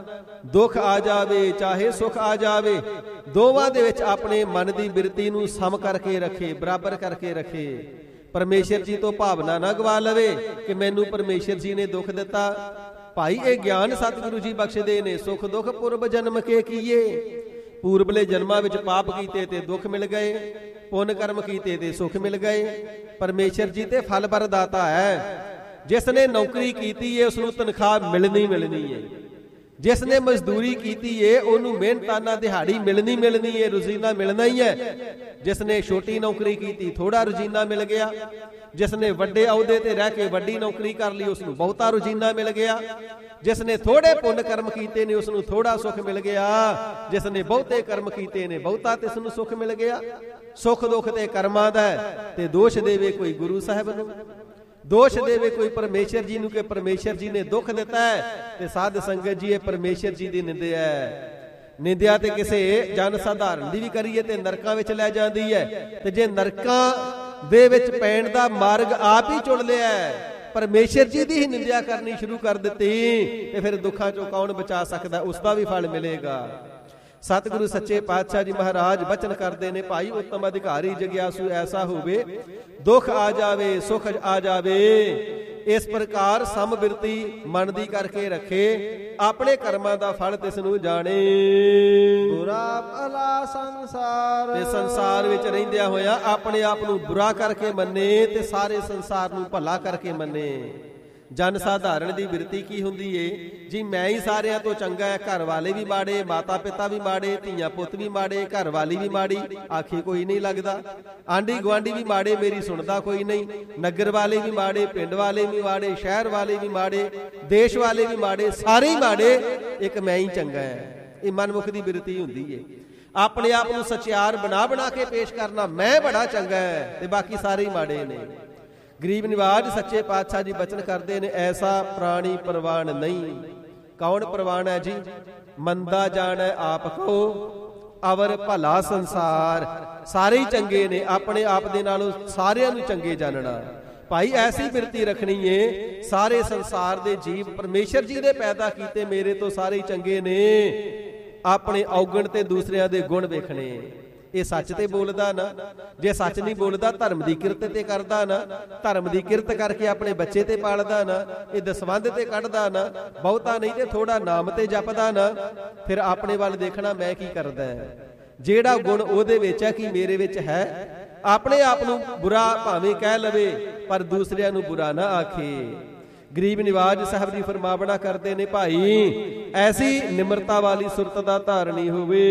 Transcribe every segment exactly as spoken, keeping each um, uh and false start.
ਦੁੱਖ ਆ ਜਾਵੇ ਚਾਹੇ ਸੁੱਖ ਆ ਜਾਵੇ, ਦੋਵਾਂ ਦੇ ਵਿੱਚ ਆਪਣੇ ਮਨ ਦੀ ਬਿਰਤੀ ਨੂੰ ਸਮ ਕਰਕੇ ਰੱਖੇ, ਬਰਾਬਰ ਕਰਕੇ ਰੱਖੇ। ਪਰਮੇਸ਼ਰ ਜੀ ਤੋਂ ਭਾਵਨਾ ਨਾ ਗਵਾ ਲਵੇ ਕਿ ਮੈਨੂੰ ਪਰਮੇਸ਼ਰ ਜੀ ਨੇ ਦੁੱਖ ਦਿੱਤਾ। ਭਾਈ ਇਹ ਗਿਆਨ ਸਤਿਗੁਰੂ ਜੀ ਬਖਸ਼ਦੇ ਨੇ। ਸੁਖ ਦੁੱਖ ਪੁਰਬ ਜਨਮ ਕੇ ਕੀਏ, ਪੂਰਬਲੇ ਜਨਮਾਂ ਵਿੱਚ ਪਾਪ ਕੀਤੇ ਤੇ ਦੁੱਖ ਮਿਲ ਗਏ, ਪੁੰਨ ਕਰਮ ਕੀਤੇ ਤੇ ਸੁਖ ਮਿਲ ਗਏ। ਪਰਮੇਸ਼ਰ ਜੀ ਤੇ ਫਲ ਵਰਦਾਤਾ ਹੈ। ਜਿਸ ਨੇ ਨੌਕਰੀ ਕੀਤੀ ਏ ਉਸ ਨੂੰ ਤਨਖਾਹ ਮਿਲਣੀ ਮਿਲਣੀ ਏ, ਜਿਸ ਨੇ ਮਜ਼ਦੂਰੀ ਕੀਤੀ ਏ ਉਹਨੂੰ ਮਿਹਨਤਾਨਾ ਦਿਹਾੜੀ ਮਿਲਣੀ ਮਿਲਣੀ ਏ, ਰੋਜ਼ੀਨਾ ਮਿਲਣਾ ਹੀ ਹੈ। ਜਿਸ ਨੇ ਛੋਟੀ ਨੌਕਰੀ ਕੀਤੀ ਥੋੜਾ ਰੋਜ਼ੀਨਾ ਮਿਲ ਗਿਆ, ਜਿਸ ਨੇ ਵੱਡੇ ਅਹੁਦੇ ਤੇ ਰਹਿ ਕੇ ਵੱਡੀ ਨੌਕਰੀ ਕਰ ਲਈ ਉਸ ਨੂੰ ਬਹੁਤਾ ਰੋਜ਼ੀਨਾ ਮਿਲ ਗਿਆ। ਜਿਸ ਨੇ ਥੋੜੇ ਪੁੰਨ ਕਰਮ ਕੀਤੇ ਨੇ ਉਸ ਨੂੰ ਥੋੜਾ ਸੁੱਖ ਮਿਲ ਗਿਆ, ਜਿਸ ਨੇ ਬਹੁਤੇ ਕਰਮ ਕੀਤੇ ਨੇ ਬਹੁਤਾ ਤੇ ਉਸ ਨੂੰ ਸੁੱਖ ਮਿਲ ਗਿਆ। ਸੁੱਖ ਦੁੱਖ ਤੇ ਕਰਮਾਂ ਦਾ ਤੇ ਦੋਸ਼ ਦੇਵੇ ਕੋਈ ਗੁਰੂ ਸਾਹਿਬ ਨੂੰ, ਦੋਸ਼ ਦੇਵੇ ਕੋਈ ਪਰਮੇਸ਼ਰ ਜੀ ਨੂੰ ਕਿ ਪਰਮੇਸ਼ਰ ਜੀ ਨੇ ਦੁੱਖ ਦਿੱਤਾ ਹੈ ਤੇ ਸਾਧ ਸੰਗਤ ਜੀ ਇਹ ਪਰਮੇਸ਼ਰ ਜੀ ਦੀ ਨਿੰਦਿਆ ਹੈ। ਨਿੰਦਿਆ ਤੇ ਕਿਸੇ ਜਨ ਸਾਧਾਰਨ ਦੀ ਵੀ ਕਰੀਏ ਤੇ ਨਰਕਾਂ ਵਿੱਚ ਲੈ ਜਾਂਦੀ ਹੈ। ਤੇ ਜੇ ਨਰਕਾਂ ਦੇ ਵਿੱਚ ਪੈਣ ਦਾ ਮਾਰਗ ਆਪ ਹੀ ਚੁਣ ਲਿਆ, ਪਰਮੇਸ਼ਰ ਜੀ ਦੀ ਹੀ ਨਿੰਦਿਆ ਕਰਨੀ ਸ਼ੁਰੂ ਕਰ ਦਿੱਤੀ ਤੇ ਫਿਰ ਦੁੱਖਾਂ ਚੋਂ ਕੌਣ ਬਚਾ ਸਕਦਾ, ਉਸ ਦਾ ਵੀ ਫਲ ਮਿਲੇਗਾ। ਸਤਿਗੁਰੂ ਸੱਚੇ ਪਾਤਸ਼ਾਹ ਜੀ ਮਹਾਰਾਜ ਬਚਨ ਕਰਦੇ ਨੇ, ਭਾਈ ਉੱਤਮ ਅਧਿਕਾਰੀ ਜਗਿਆਸੂ ਐਸਾ ਹੋਵੇ, ਦੁੱਖ ਆ ਜਾਵੇ ਸੁੱਖ ਆ ਜਾਵੇ, ਇਸ ਪ੍ਰਕਾਰ ਸਮਬਿਰਤੀ ਮਨ ਦੀ ਕਰਕੇ ਰੱਖੇ, ਆਪਣੇ ਕਰਮਾਂ ਦਾ ਫਲ ਤਿਸ ਨੂੰ ਜਾਣੇ। ਬੁਰਾ ਭਲਾ ਸੰਸਾਰ, ਤੇ ਸੰਸਾਰ ਵਿੱਚ ਰਹਿੰਦਿਆਂ ਹੋਇਆ ਆਪਣੇ ਆਪ ਨੂੰ ਬੁਰਾ ਕਰਕੇ ਮੰਨੇ ਤੇ ਸਾਰੇ ਸੰਸਾਰ ਨੂੰ ਭਲਾ ਕਰਕੇ ਮੰਨੇ। ਜਨ ਸਾਧਾਰਨ ਦੀ ਬਿਰਤੀ ਕੀ ਹੁੰਦੀ ਏ ਜੀ, ਮੈਂ ਹੀ ਸਾਰਿਆਂ ਤੋਂ ਚੰਗਾ ਹੈ, ਘਰ ਵਾਲੇ ਵੀ ਮਾੜੇ, ਮਾਤਾ ਪਿਤਾ ਵੀ ਮਾੜੇ, ਧੀਆਂ ਪੁੱਤ ਵੀ ਮਾੜੇ, ਘਰ ਵਾਲੀ ਵੀ ਮਾੜੀ, ਆਖੇ ਕੋਈ ਨਹੀਂ ਲੱਗਦਾ, ਆਂਢੀ ਗੁਆਂਢੀ ਵੀ ਮਾੜੇ, ਮੇਰੀ ਸੁਣਦਾ ਕੋਈ ਨਹੀਂ, ਨਗਰ ਵਾਲੇ ਵੀ ਮਾੜੇ, ਪਿੰਡ ਵਾਲੇ ਵੀ ਮਾੜੇ, ਸ਼ਹਿਰ ਵਾਲੇ ਵੀ ਮਾੜੇ, ਦੇਸ਼ ਵਾਲੇ ਵੀ ਮਾੜੇ, ਸਾਰੇ ਹੀ ਮਾੜੇ, ਇੱਕ ਮੈਂ ਹੀ ਚੰਗਾ ਹੈ। ਇਹ ਮਨਮੁਖ ਦੀ ਬਿਰਤੀ ਹੁੰਦੀ ਏ। ਆਪਣੇ ਆਪ ਨੂੰ ਸਚਿਆਰ ਬਣਾ ਬਣਾ ਕੇ ਪੇਸ਼ ਕਰਨਾ, ਮੈਂ ਬੜਾ ਚੰਗਾ ਹੈ ਤੇ ਬਾਕੀ ਸਾਰੇ ਹੀ ਮਾੜੇ ਨੇ। ਗਰੀਬ ਨਿਵਾਜ ਸੱਚੇ ਪਾਤਸ਼ਾਹ ਜੀ ਬਚਨ ਕਰਦੇ ਨੇ, ਐਸਾ ਪ੍ਰਾਣੀ ਪ੍ਰਵਾਨ ਨਹੀਂ। ਕੌਣ ਪ੍ਰਵਾਨ ਹੈ ਜੀ? ਮੰਦਾ ਜਾਣੈ ਆਪ ਕੋ ਅਵਰ ਭਲਾ ਸੰਸਾਰ। ਸਾਰੇ ਹੀ ਚੰਗੇ ਨੇ, ਆਪਣੇ ਆਪ ਦੇ ਨਾਲੋਂ ਸਾਰਿਆਂ ਨੂੰ ਚੰਗੇ ਜਾਣਨਾ। ਭਾਈ ਐਸੀ ਬਿਰਤੀ ਰੱਖਣੀ ਏ, ਸਾਰੇ ਸੰਸਾਰ ਦੇ ਜੀਵ ਪਰਮੇਸ਼ਰ ਜੀ ਦੇ ਪੈਦਾ ਕੀਤੇ, ਮੇਰੇ ਤੋਂ ਸਾਰੇ ਹੀ ਚੰਗੇ ਨੇ। ਆਪਣੇ ਔਗਣ ਤੇ ਦੂਸਰਿਆਂ ਦੇ ਗੁਣ ਵੇਖਣੇ। ਇਹ ਸੱਚ ਤੇ ਬੋਲਦਾ ਨਾ, ਜੇ ਸੱਚ ਨਹੀਂ ਬੋਲਦਾ ਧਰਮ ਦੀ ਕਿਰਤ ਤੇ ਕਰਦਾ ਨਾ, ਧਰਮ ਦੀ ਕਿਰਤ ਕਰਕੇ ਆਪਣੇ ਬੱਚੇ ਤੇ ਪਾਲਦਾ ਨਾ, ਇਹ ਦਸਵੰਧ ਤੇ ਕੱਢਦਾ ਨਾ, ਬਹੁਤਾ ਨਹੀਂ ਤੇ ਥੋੜਾ ਨਾਮ ਤੇ ਜਪਦਾ ਨਾ, ਫਿਰ ਆਪਣੇ ਵੱਲ ਦੇਖਣਾ ਮੈਂ ਕੀ ਕਰਦਾ ਹੈ। ਜਿਹੜਾ ਗੁਣ ਉਹਦੇ ਵਿੱਚ ਹੈ ਕੀ ਮੇਰੇ ਵਿੱਚ ਹੈ। ਆਪਣੇ ਆਪ ਨੂੰ ਬੁਰਾ ਭਾਵੇਂ ਕਹਿ ਲਵੇ ਪਰ ਦੂਸਰਿਆਂ ਨੂੰ ਬੁਰਾ ਨਾ ਆਖੇ। ਗਰੀਬ ਨਿਵਾਜ ਸਾਹਿਬ ਜੀ ਫਰਮਾਵਣਾ ਕਰਦੇ ਨੇ, ਭਾਈ ਐਸੀ ਨਿਮਰਤਾ ਵਾਲੀ ਸੁਰਤ ਦਾ ਧਾਰਨੀ ਹੋਵੇ।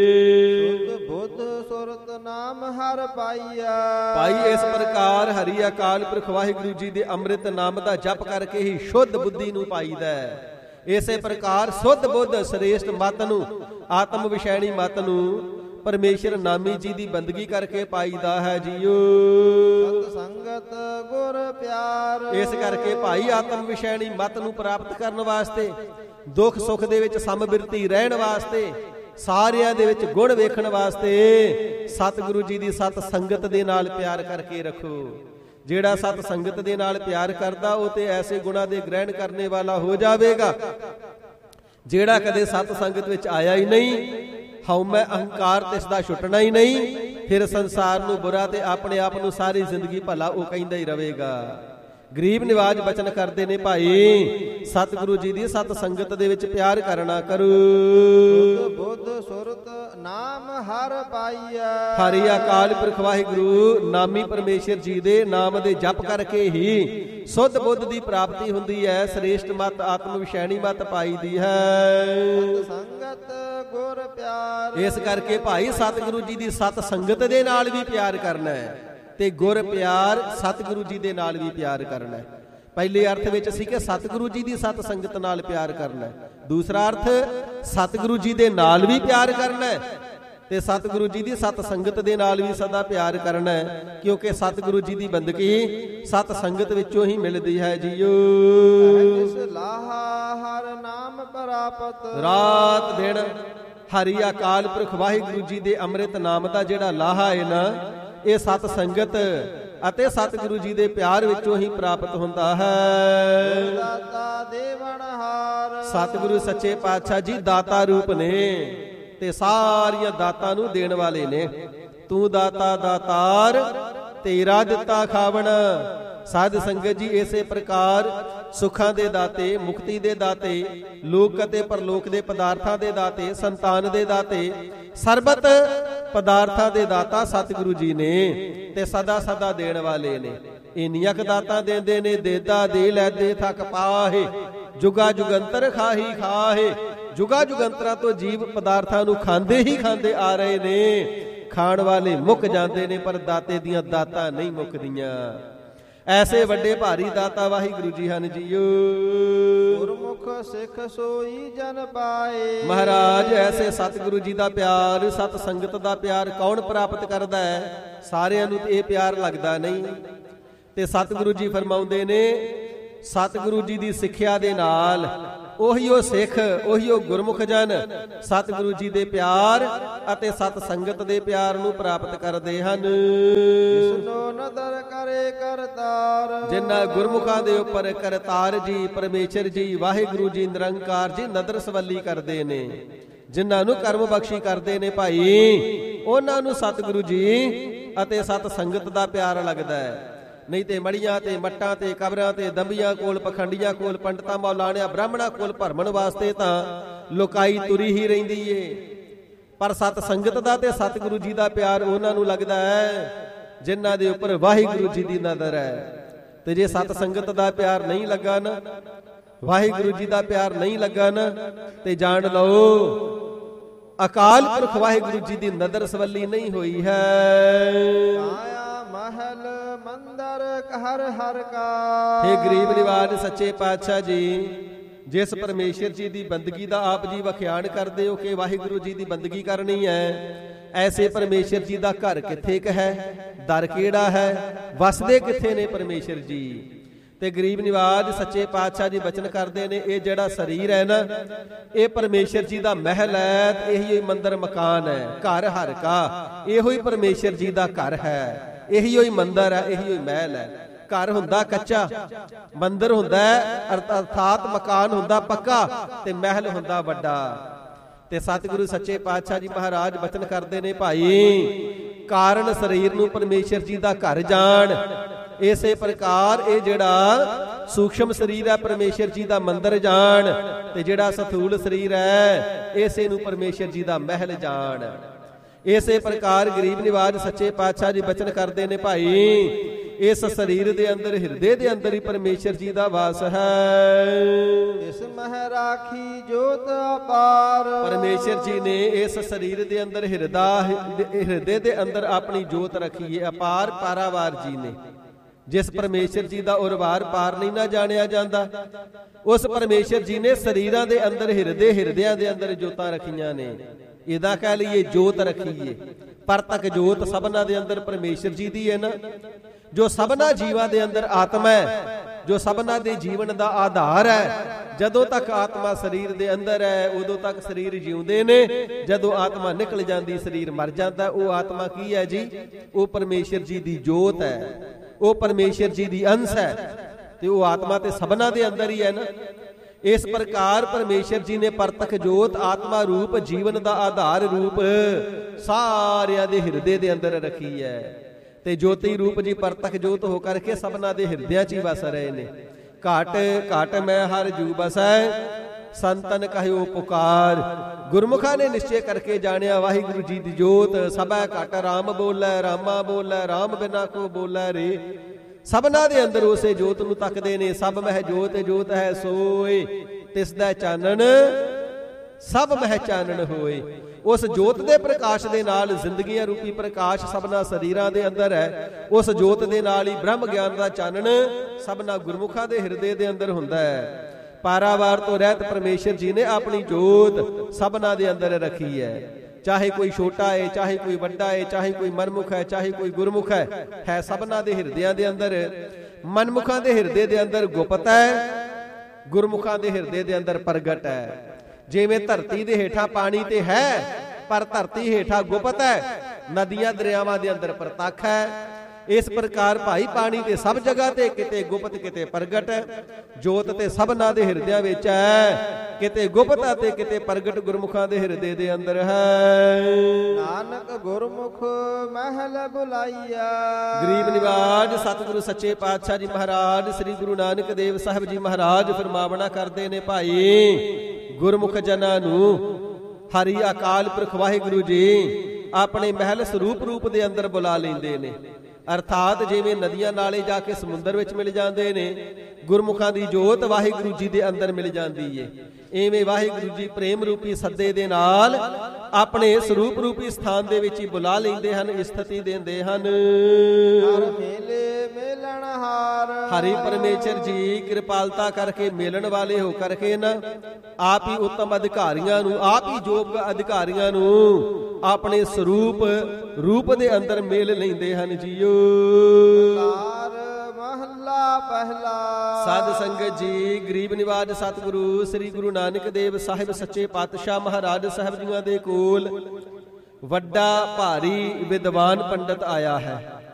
ਬੁੱਧ ਸੁਰਤ ਨਾਮ ਹਰ ਪਾਈਆ। ਭਾਈ ਇਸ ਪ੍ਰਕਾਰ ਹਰੀ ਅਕਾਲ ਪੁਰਖ ਵਾਹਿਗੁਰੂ ਜੀ ਦੇ ਅੰਮ੍ਰਿਤ ਨਾਮ ਦਾ ਜਪ ਕਰਕੇ ਹੀ ਸ਼ੁੱਧ ਬੁੱਧੀ ਨੂੰ ਪਾਈਦਾ ਹੈ। ਇਸੇ ਪ੍ਰਕਾਰ ਸੁੱਧ ਬੁੱਧ ਸ੍ਰੇਸ਼ਟ ਮਤ ਨੂੰ, ਆਤਮ ਵਿਸ਼ੈਣੀ ਮਤ ਨੂੰ ਪਰਮੇਸ਼ਰ ਨਾਮੀ ਜੀ ਦੀ ਬੰਦਗੀ ਕਰਕੇ ਪਾਈਦਾ ਹੈ ਜੀਓ। ਸਤ ਸੰਗਤ ਗੁਰ ਪਿਆਰ। ਇਸ ਕਰਕੇ ਭਾਈ ਆਤਮ ਵਿਸ਼ੈਣੀ ਮਤ ਨੂੰ ਪ੍ਰਾਪਤ ਕਰਨ ਵਾਸਤੇ, ਦੁੱਖ ਸੁੱਖ ਦੇ ਵਿੱਚ ਸਮਬਿਰਤੀ ਰਹਿਣ ਵਾਸਤੇ, ਸਾਰਿਆਂ ਦੇ ਵਿੱਚ ਗੁਣ ਵੇਖਣ ਵਾਸਤੇ ਸਤਿਗੁਰੂ ਜੀ ਦੀ ਸਤ ਸੰਗਤ ਦੇ ਨਾਲ ਪਿਆਰ ਕਰਕੇ ਰੱਖੋ। ਜਿਹੜਾ ਸਤ ਸੰਗਤ ਦੇ ਨਾਲ ਪਿਆਰ ਕਰਦਾ ਉਹ ਤੇ ਐਸੇ ਗੁਣਾਂ ਦੇ ਗ੍ਰਹਿਣ ਕਰਨੇ ਵਾਲਾ ਹੋ ਜਾਵੇਗਾ। ਜਿਹੜਾ ਕਦੇ ਸਤ ਸੰਗਤ ਵਿੱਚ ਆਇਆ ਹੀ ਨਹੀਂ, ਹਉਮੈ ਅਹੰਕਾਰ ਤੇ ਇਸ ਦਾ ਛੁੱਟਣਾ ਹੀ ਨਹੀਂ, ਫਿਰ ਸੰਸਾਰ ਨੂੰ ਬੁਰਾ ਤੇ ਆਪਣੇ ਆਪ ਨੂੰ ਸਾਰੀ ਜ਼ਿੰਦਗੀ ਭਲਾ ਉਹ ਕਹਿੰਦਾ ਹੀ ਰਹੇਗਾ। ਗਰੀਬ ਨਿਵਾਜ ਬਚਨ ਕਰਦੇ ਨੇ, ਭਾਈ ਸਤਿਗੁਰੂ ਜੀ ਦੀ ਸਤ ਸੰਗਤ ਦੇ ਵਿੱਚ ਪਿਆਰ ਕਰਨਾ ਕਰੋ। ਬੁੱਧ ਸੁਰਤ ਨਾਮ ਹਰ ਪਾਈਆ। ਹਰੀ ਅਕਾਲ ਪੁਰਖ ਵਾਹਿਗੁਰੂ ਨਾਮੀ ਪਰਮੇਸ਼ਰ ਜੀ ਦੇ ਨਾਮ ਦੇ ਜਪ ਕਰਕੇ ਹੀ ਸੁੱਧ ਬੁੱਧ ਦੀ ਪ੍ਰਾਪਤੀ ਹੁੰਦੀ ਹੈ। ਸ੍ਰੇਸ਼ਟ ਮਤ ਆਤਮ ਵਿਸ਼ੈਣੀ ਮਤ ਪਾਈ ਦੀ ਹੈ। ਸੰਗਤ ਗੁਰ ਪਿਆਰ। ਇਸ ਕਰਕੇ ਭਾਈ ਸਤਿਗੁਰੂ ਜੀ ਦੀ ਸਤ ਸੰਗਤ ਦੇ ਨਾਲ ਵੀ ਪਿਆਰ ਕਰਨਾ ਹੈ ਤੇ ਗੁਰ ਪਿਆਰ ਸਤਿਗੁਰੂ ਜੀ ਦੇ ਨਾਲ ਵੀ ਪਿਆਰ ਕਰਨਾ ਹੈ। ਪਹਿਲੇ ਅਰਥ ਵਿੱਚ ਸੀ ਕਿ ਸਤਿਗੁਰੂ ਜੀ ਦੀ ਸਤ ਸੰਗਤ ਨਾਲ ਪਿਆਰ ਕਰਨਾ ਹੈ। ਦੂਸਰਾ ਅਰਥ ਸਤਿਗੁਰੂ ਜੀ ਦੇ ਨਾਲ ਵੀ ਪਿਆਰ ਕਰਨਾ ਹੈ ਤੇ ਸਤਿਗੁਰੂ ਜੀ ਦੀ ਸਤ ਸੰਗਤ ਦੇ ਨਾਲ ਵੀ ਸਦਾ ਪਿਆਰ ਕਰਨਾ ਹੈ, ਕਿਉਂਕਿ ਸਤਿਗੁਰੂ ਜੀ ਦੀ ਬੰਦਗੀ ਸਤ ਸੰਗਤ ਵਿੱਚੋਂ ਹੀ ਮਿਲਦੀ ਹੈ ਜੀਓ। ਲਾਹਾ ਹਰ ਨਾਮ ਪ੍ਰਾਪਤ। ਰਾਤ ਦਿਨ ਹਰੀ ਅਕਾਲ ਪੁਰਖ ਵਾਹਿਗੁਰੂ ਜੀ ਦੇ ਅੰਮ੍ਰਿਤ ਨਾਮ ਦਾ ਜਿਹੜਾ ਲਾਹਾ ਹੈ ਨਾ, ਇਹ ਸਤ ਸੰਗਤ ਅਤੇ ਸਤਿਗੁਰੂ ਜੀ ਦੇ ਪਿਆਰ ਵਿੱਚੋਂ ਹੀ ਪ੍ਰਾਪਤ ਹੁੰਦਾ ਹੈ। ਦਾਤਾ ਦੇਵਨਹਾਰ। ਸਤਿਗੁਰੂ ਸੱਚੇ ਪਾਤਸ਼ਾਹ ਜੀ ਦਾਤਾ ਰੂਪ ਨੇ ਤੇ ਸਾਰੀਆਂ ਦਾਤਾਂ ਨੂੰ ਦੇਣ ਵਾਲੇ ਨੇ। ਤੂੰ ਦਾਤਾ ਦਾਤਾਰ ਤੇਰਾ ਦਿੱਤਾ ਖਾਵਣ। ਸਾਧ ਸੰਗਤ ਜੀ ਇਸੇ ਪ੍ਰਕਾਰ ਸੁੱਖਾਂ ਦੇ ਦਾਤੇ, ਮੁਕਤੀ ਦੇ ਦਾਤੇ, ਲੋਕ ਅਤੇ ਪਰਲੋਕ ਦੇ ਪਦਾਰਥਾਂ ਦੇ ਦਾਤੇ, ਸੰਤਾਨ ਦੇ ਦਾਤੇ, ਸਰਬਤ ਪਦਾਰਥਾਂ ਦੇ ਦਾਤਾ ਸਤਿਗੁਰੂ ਜੀ ਨੇ ਤੇ ਸਦਾ ਸਦਾ ਦੇਣ ਵਾਲੇ ਨੇ। ਇੰਨੀਆਂ ਕੁ ਦਾਤਾਂ ਦਿੰਦੇ ਨੇ, ਦੇਦਾ ਦੇ ਲੈਦੇ ਥੱਕ ਪਾਹੇ, ਜੁਗਾ ਜੁਗੰਤਰ ਖਾਹੀ ਖਾਹੇ। ਜੁਗਾ ਜੁਗੰਤਰਾਂ ਤੋਂ ਜੀਵ ਪਦਾਰਥਾਂ ਨੂੰ ਖਾਂਦੇ ਹੀ ਖਾਂਦੇ ਆ ਰਹੇ ਨੇ। ਖਾਣ ਵਾਲੇ ਮੁੱਕ ਜਾਂਦੇ ਨੇ ਪਰ ਦਾਤੇ ਦੀਆਂ ਦਾਤਾਂ ਨਹੀਂ ਮੁੱਕਦੀਆਂ। ਐਸੇ ਵੱਡੇ ਭਾਰੀ ਦਾਤਾ ਵਾਹਿਗੁਰੂ ਜੀ ਹਨ ਜੀਓ। ਗੁਰਮੁਖ ਸਿੱਖ ਸੋਈ ਜਨ ਪਾਏ। ਮਹਾਰਾਜ ਐਸੇ ਸਤਿਗੁਰੂ ਜੀ ਦਾ ਪਿਆਰ, ਸਤ ਸੰਗਤ ਦਾ ਪਿਆਰ ਕੌਣ ਪ੍ਰਾਪਤ ਕਰਦਾ ਹੈ? ਸਾਰਿਆਂ ਨੂੰ ਤੇ ਇਹ ਪਿਆਰ ਲੱਗਦਾ ਨਹੀਂ। ਤੇ ਸਤਿਗੁਰੂ ਜੀ ਫਰਮਾਉਂਦੇ ਨੇ ਸਤਿਗੁਰੂ ਜੀ ਦੀ ਸਿੱਖਿਆ ਦੇ ਨਾਲ ਉਹੀ ਉਹ ਸਿੱਖ, ਉਹੀ ਉਹ ਗੁਰਮੁਖ ਜਨ ਸਤਿਗੁਰੂ ਜੀ ਦੇ ਪਿਆਰ ਅਤੇ ਸਤ ਸੰਗਤ ਦੇ ਪਿਆਰ ਨੂੰ ਪ੍ਰਾਪਤ ਕਰਦੇ ਹਨ। ਜਿਸਨੋ ਨਦਰ ਕਰੇ ਕਰਤਾਰ। ਜਿਨ੍ਹਾਂ ਗੁਰਮੁਖਾਂ ਦੇ ਉੱਪਰ ਕਰਤਾਰ ਜੀ, ਪਰਮੇਸ਼ਰ ਜੀ, ਵਾਹਿਗੁਰੂ ਜੀ ਨਿਰੰਕਾਰ ਜੀ ਨਦਰ ਸਵੱਲੀ ਕਰਦੇ ਨੇ, ਜਿਨ੍ਹਾਂ ਨੂੰ ਕਰਮ ਬਖਸ਼ੀ ਕਰਦੇ ਨੇ ਭਾਈ, ਉਹਨਾਂ ਨੂੰ ਸਤਿਗੁਰੂ ਜੀ ਅਤੇ ਸਤ ਸੰਗਤ ਦਾ ਪਿਆਰ ਲੱਗਦਾ ਹੈ। ਨਹੀਂ ਤੇ ਮੜੀਆਂ ਤੇ ਮੱਟਾਂ ਤੇ ਕਬਰਾਂ ਤੇ ਦੰਬੀਆਂ ਕੋਲ, ਪਖੰਡੀਆਂ ਕੋਲ, ਪੰਡਤਾਂ ਮੌਲਾਣਿਆਂ ਬ੍ਰਾਹਮਣਾਂ ਕੋਲ ਭਰਮਣ ਵਾਸਤੇ ਤਾਂ ਲੋਕਾਈ ਤੁਰੀ ਹੀ ਰਹਿੰਦੀ ਏ। ਪਰ ਸਤ ਸੰਗਤ ਦਾ ਤੇ ਸਤਿਗੁਰੂ ਜੀ ਦਾ ਪਿਆਰ ਉਹਨਾਂ ਨੂੰ ਲੱਗਦਾ ਹੈ ਜਿਨ੍ਹਾਂ ਦੇ ਉੱਪਰ ਵਾਹਿਗੁਰੂ ਜੀ ਦੀ ਨਜ਼ਰ ਹੈ। ਤੇ ਜੇ ਸਤ ਸੰਗਤ ਦਾ ਪਿਆਰ ਨਹੀਂ ਲੱਗਾ ਨਾ, ਵਾਹਿਗੁਰੂ ਜੀ ਦਾ ਪਿਆਰ ਨਹੀਂ ਲੱਗਾ ਨਾ, ਤੇ ਜਾਣ ਲਓ ਅਕਾਲ ਪੁਰਖ ਵਾਹਿਗੁਰੂ ਜੀ ਦੀ ਨਜ਼ਰ ਸਵੱਲੀ ਨਹੀਂ ਹੋਈ ਹੈ। ਮਹਲ ਮੰਦਰ ਹਰ ਹਰ ਕਾ। ਹੇ ਗਰੀਬ ਨਿਵਾਜ ਸੱਚੇ ਪਾਤਸ਼ਾਹ ਜੀ, ਜਿਸ ਪਰਮੇਸ਼ਰ ਜੀ ਦੀ ਬੰਦਗੀ ਦਾ ਆਪ ਜੀ ਵਖਿਆਣ ਕਰਦੇ ਹੋ ਕਿ ਵਾਹਿਗੁਰੂ ਜੀ ਦੀ ਬੰਦਗੀ ਕਰਨੀ ਹੈ, ਐਸੇ ਪਰਮੇਸ਼ਰ ਜੀ ਦਾ ਘਰ ਕਿੱਥੇ ਕ ਹੈ, ਦਰ ਕਿਹੜਾ ਹੈ, ਵਸਦੇ ਕਿੱਥੇ ਨੇ ਪਰਮੇਸ਼ਰ ਜੀ? ਤੇ ਗਰੀਬ ਨਿਵਾਜ ਸੱਚੇ ਪਾਤਸ਼ਾਹ ਜੀ ਬਚਨ ਕਰਦੇ ਨੇ ਇਹ ਜਿਹੜਾ ਸਰੀਰ ਹੈ ਨਾ, ਇਹ ਪਰਮੇਸ਼ਰ ਜੀ ਦਾ ਮਹਿਲ ਹੈ। ਇਹੀ ਮੰਦਰ ਮਕਾਨ ਹੈ, ਘਰ ਹਰ ਕਾ। ਇਹੋ ਹੀ ਪਰਮੇਸ਼ਰ ਜੀ ਦਾ ਘਰ ਹੈ, ਇਹੀ ਹੋਈ ਮੰਦਰ ਹੈ, ਇਹੀ ਹੋਈ ਮਹਿਲ ਹੈ। ਘਰ ਹੁੰਦਾ ਕੱਚਾ, ਮੰਦਰ ਹੁੰਦਾ ਅਰਥਾਤ ਮਕਾਨ ਹੁੰਦਾ ਪੱਕਾ, ਤੇ ਮਹਿਲ ਹੁੰਦਾ ਵੱਡਾ। ਤੇ ਸਤਿਗੁਰੂ ਸੱਚੇ ਪਾਤਸ਼ਾਹ ਜੀ ਮਹਾਰਾਜ ਬਚਨ ਕਰਦੇ ਨੇ ਭਾਈ, ਕਾਰਨ ਸਰੀਰ ਨੂੰ ਪਰਮੇਸ਼ਰ ਜੀ ਦਾ ਘਰ ਜਾਣ। ਇਸੇ ਪ੍ਰਕਾਰ ਇਹ ਜਿਹੜਾ ਸੂਖਸ਼ਮ ਸਰੀਰ ਹੈ ਪਰਮੇਸ਼ਰ ਜੀ ਦਾ ਮੰਦਰ ਜਾਣ, ਤੇ ਜਿਹੜਾ ਸਥੂਲ ਸਰੀਰ ਹੈ ਇਸੇ ਨੂੰ ਪਰਮੇਸ਼ਰ ਜੀ ਦਾ ਮਹਿਲ ਜਾਣ। ਇਸੇ ਪ੍ਰਕਾਰ ਗਰੀਬ ਨਿਵਾਜ ਸੱਚੇ ਪਾਤਸ਼ਾਹ ਜੀ ਬਚਨ ਕਰਦੇ ਨੇ ਭਾਈ, ਇਸ ਸਰੀਰ ਦੇ ਅੰਦਰ, ਹਿਰਦੇ ਦੇ ਅੰਦਰ ਹੀ ਪਰਮੇਸ਼ਰ ਜੀ ਦਾ ਵਾਸ ਹੈ। ਇਸ ਮਹਿ ਰਾਖੀ ਜੋਤ ਅਪਾਰ। ਪਰਮੇਸ਼ਰ ਜੀ ਨੇ ਇਸ ਸਰੀਰ ਦੇ ਅੰਦਰ, ਹਿਰਦਾ ਹਿਰਦੇ ਦੇ ਅੰਦਰ ਆਪਣੀ ਜੋਤ ਰੱਖੀ ਹੈ। ਅਪਾਰ ਪਾਰਾਵਾਰ ਜੀ ਨੇ, ਜਿਸ ਪਰਮੇਸ਼ਰ ਜੀ ਦਾ ਉਰਵਾਰ ਪਾਰ ਨਹੀਂ ਨਾ ਜਾਣਿਆ ਜਾਂਦਾ, ਉਸ ਪਰਮੇਸ਼ਰ ਜੀ ਨੇ ਸਰੀਰਾਂ ਦੇ ਅੰਦਰ, ਹਿਰਦੇ ਹਿਰਦਿਆਂ ਦੇ ਅੰਦਰ ਜੋਤਾਂ ਰੱਖੀਆਂ ਨੇ। ਇਹਦਾ ਕਹਿ ਲਈਏ ਜੋਤ ਰੱਖੀਏ, ਪਰ ਤੱਕ ਜੋਤ ਸਭਨਾ ਦੇ ਅੰਦਰ ਪਰਮੇਸ਼ਰ ਜੀ ਦੀ ਹੈ ਨਾ, ਜੋ ਸਭਨਾ ਜੀਵਾਂ ਦੇ ਅੰਦਰ ਆਤਮਾ ਹੈ, ਜੋ ਸਭਨਾ ਦੇ ਜੀਵਨ ਦਾ ਆਧਾਰ ਹੈ। ਜਦੋਂ ਤੱਕ ਆਤਮਾ ਸਰੀਰ ਦੇ ਅੰਦਰ ਹੈ ਉਦੋਂ ਤੱਕ ਸਰੀਰ ਜਿਉਂਦੇ ਨੇ, ਜਦੋਂ ਆਤਮਾ ਨਿਕਲ ਜਾਂਦੀ ਸਰੀਰ ਮਰ ਜਾਂਦਾ। ਉਹ ਆਤਮਾ ਕੀ ਹੈ ਜੀ? ਉਹ ਪਰਮੇਸ਼ਰ ਜੀ ਦੀ ਜੋਤ ਹੈ, ਉਹ ਪਰਮੇਸ਼ਰ ਜੀ ਦੀ ਅੰਸ਼ ਹੈ, ਤੇ ਉਹ ਆਤਮਾ ਤੇ ਸਭਨਾ ਦੇ ਅੰਦਰ ਹੀ ਹੈ ਨਾ। ਇਸ ਪ੍ਰਕਾਰ ਪਰਮੇਸ਼ਰ ਜੀ ਨੇ ਪਰਤਕ ਜੋਤ, ਆਤਮਾ ਰੂਪ, ਜੀਵਨ ਦਾ ਆਧਾਰ ਰੂਪ ਸਾਰਿਆਂ ਦੇ ਹਿਰਦੇ ਦੇ ਅੰਦਰ ਰੱਖੀ ਹੈ। ਤੇ ਜੋਤੀ ਰੂਪ ਜੀ ਪਰਤਕ ਜੋਤ ਹੋ ਕਰਕੇ ਸਭਨਾ ਦੇ ਹਿਰਦਿਆਂ 'ਚ ਹੀ ਵਸ ਰਹੇ ਨੇ। ਘਟ ਘਟ ਮੈਂ ਹਰ ਜੂ ਬਸੈ, ਸੰਤਨ ਕਹਿਓ ਪੁਕਾਰ। ਗੁਰਮੁਖਾਂ ਨੇ ਨਿਸ਼ਚੈ ਕਰਕੇ ਜਾਣਿਆ ਵਾਹਿਗੁਰੂ ਜੀ ਦੀ ਜੋਤ। ਸਭੈ ਘਟ ਰਾਮ ਬੋਲੇ, ਰਾਮਾ ਬੋਲੇ, ਰਾਮ ਬਿਨਾ ਕੋ ਬੋਲੇ ਰੇ। ਸਭਨਾ ਦੇ ਅੰਦਰ ਉਸੇ ਜੋਤ ਨੂੰ ਤੱਕਦੇ ਨੇ। ਸਭ ਮਹਿ ਜੋਤ ਜੋਤ ਹੈ ਸੋਏ, ਤਿਸ ਦਾ ਚਾਨਣ ਸਭ ਮਹਿ ਚਾਨਣ ਹੋਏ। ਉਸ ਜੋਤ ਦੇ ਪ੍ਰਕਾਸ਼ ਦੇ ਨਾਲ ਜ਼ਿੰਦਗੀਆਂ ਰੂਪੀ ਪ੍ਰਕਾਸ਼ ਸਭਨਾ ਸਰੀਰਾਂ ਦੇ ਅੰਦਰ ਹੈ। ਉਸ ਜੋਤ ਦੇ ਨਾਲ ਹੀ ਬ੍ਰਹਮ ਗਿਆਨ ਦਾ ਚਾਨਣ ਸਭਨਾ ਗੁਰਮੁਖਾਂ ਦੇ ਹਿਰਦੇ ਦੇ ਅੰਦਰ ਹੁੰਦਾ ਹੈ। ਪਾਰਾਵਾਰ ਤੋਂ ਰਹਿਤ ਪਰਮੇਸ਼ਰ ਜੀ ਨੇ ਆਪਣੀ ਜੋਤ ਸਭਨਾ ਦੇ ਅੰਦਰ ਰੱਖੀ ਹੈ। ਚਾਹੇ ਕੋਈ ਛੋਟਾ ਹੈ, ਚਾਹੇ ਕੋਈ ਵੱਡਾ ਹੈ, ਚਾਹੇ ਕੋਈ ਮਨਮੁਖ ਹੈ, ਚਾਹੇ ਕੋਈ ਗੁਰਮੁਖ ਹੈ, ਹੈ ਸਭਨਾ ਦੇ ਹਿਰਦਿਆਂ ਦੇ ਅੰਦਰ। ਮਨਮੁਖਾਂ ਦੇ ਹਿਰਦੇ ਦੇ ਅੰਦਰ ਗੁਪਤ ਹੈ, ਗੁਰਮੁਖਾਂ ਦੇ ਹਿਰਦੇ ਦੇ ਅੰਦਰ ਪ੍ਰਗਟ ਹੈ। ਜਿਵੇਂ ਧਰਤੀ ਦੇ ਹੇਠਾਂ ਪਾਣੀ ਤੇ ਹੈ, ਪਰ ਧਰਤੀ ਹੇਠਾਂ ਗੁਪਤ ਹੈ। ਨਦੀਆਂ ਦਰਿਆਵਾਂ ਦੇ ਅੰਦਰ ਪ੍ਰਤੱਖ ਹੈ। ਇਸ ਪ੍ਰਕਾਰ ਭਾਈ ਪਾਣੀ ਤੇ ਸਭ ਜਗ੍ਹਾ ਤੇ, ਕਿਤੇ ਗੁਪਤ ਕਿਤੇ ਪ੍ਰਗਟ, ਜੋਤ ਤੇ ਸਭਨਾਂ ਦੇ ਹਿਰਦਿਆਂ ਵਿੱਚ ਹੈ, ਕਿਤੇ ਗੁਪਤ ਅਤੇ ਕਿਤੇ ਪ੍ਰਗਟ ਗੁਰਮੁਖਾਂ ਦੇ ਹਿਰਦੇ ਦੇ ਅੰਦਰ ਹੈ। ਨਾਨਕ ਗੁਰਮੁਖ ਮਹਿਲ ਬੁਲਾਈਆ। ਗਰੀਬ ਨਿਵਾਜ ਸਤਿਗੁਰੂ ਸੱਚੇ ਪਾਤਸ਼ਾਹ ਜੀ ਮਹਾਰਾਜ ਸ੍ਰੀ ਗੁਰੂ ਨਾਨਕ ਦੇਵ ਸਾਹਿਬ ਜੀ ਮਹਾਰਾਜ ਫਰਮਾਵਣਾ ਕਰਦੇ ਨੇ, ਭਾਈ ਗੁਰਮੁਖ ਜਨਾਂ ਨੂੰ ਹਰੀ ਅਕਾਲ ਪੁਰਖ ਵਾਹਿਗੁਰੂ ਜੀ ਆਪਣੇ ਮਹਿਲ ਸਰੂਪ ਰੂਪ ਦੇ ਅੰਦਰ ਬੁਲਾ ਲੈਂਦੇ ਨੇ। ਅਰਥਾਤ ਜਿਵੇਂ ਨਦੀਆਂ ਨਾਲੇ ਜਾ ਕੇ ਸਮੁੰਦਰ ਵਿੱਚ ਮਿਲ ਜਾਂਦੇ ਨੇ, ਗੁਰਮੁਖਾਂ ਦੀ ਜੋਤ ਵਾਹਿਗੁਰੂ ਜੀ ਦੇ ਅੰਦਰ ਮਿਲ ਜਾਂਦੀ ਏ, ਐਵੇਂ ਵਾਹਿਗੁਰੂ ਜੀ ਪ੍ਰੇਮ ਰੂਪੀ ਸੱਦੇ ਦੇ ਨਾਲ ਆਪਣੇ ਸਰੂਪ ਰੂਪੀ ਸਥਾਨ ਦੇ ਵਿੱਚ ਹੀ ਬੁਲਾ ਲੈਂਦੇ ਹਨ, ਇਸਤਤੀ ਦਿੰਦੇ ਹਨ। ਹਰ ਮੇਲੇ ਮੇਲਣ ਹਾਰ। ਹਰੀ ਪਰਮੇਸ਼ਰ ਜੀ ਕਿਰਪਾਲਤਾ ਕਰਕੇ ਮੇਲਣ ਵਾਲੇ ਹੋ ਕਰਕੇ ਨਾ ਆਪ ਹੀ ਉੱਤਮ ਅਧਿਕਾਰੀਆਂ ਨੂੰ, ਆਪ ਹੀ ਯੋਗ ਅਧਿਕਾਰੀਆਂ ਨੂੰ ਆਪਣੇ ਸਰੂਪ ਰੂਪ ਦੇ ਅੰਦਰ ਮੇਲ ਲੈਂਦੇ ਹਨ ਜੀਓ। ਮਹੱਲਾ ਪਹਿਲਾ। ਸਾਧ ਸੰਗਤ ਜੀ, ਗਰੀਬ ਨਿਵਾਜ ਸਤਿਗੁਰੂ ਸ੍ਰੀ ਗੁਰੂ ਨਾਨਕ ਦੇਵ ਸਾਹਿਬ ਸੱਚੇ ਪਾਤਸ਼ਾਹ ਮਹਾਰਾਜ ਸਾਹਿਬ ਜੀਆਂ ਦੇ ਕੋਲ ਵੱਡਾ ਭਾਰੀ ਵਿਦਵਾਨ ਪੰਡਤ ਆਇਆ ਹੈ।